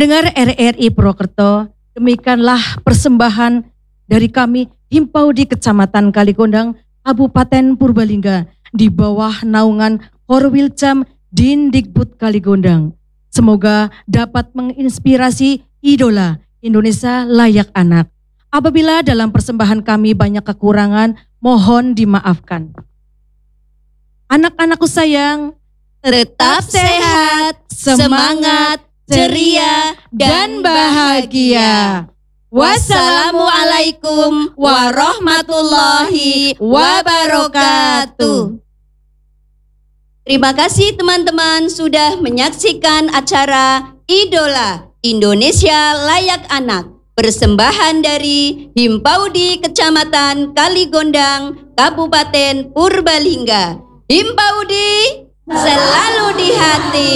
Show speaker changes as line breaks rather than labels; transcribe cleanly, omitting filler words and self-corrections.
Pendengar RRI Purwokerto, demikianlah persembahan dari kami Himpaudi Kecamatan Kaligondang, Kabupaten Purbalingga di bawah naungan Korwilcam Dindikbud Kaligondang. Semoga dapat menginspirasi idola Indonesia Layak Anak. Apabila dalam persembahan kami banyak kekurangan, mohon dimaafkan. Anak-anakku sayang,
Tetap sehat, semangat, ceria, dan bahagia. Wassalamualaikum warahmatullahi wabarakatuh. Terima kasih teman-teman sudah menyaksikan acara Idola Indonesia Layak Anak. Persembahan dari Himpaudi Kecamatan Kaligondang, Kabupaten Purbalingga. Himpaudi selalu di hati.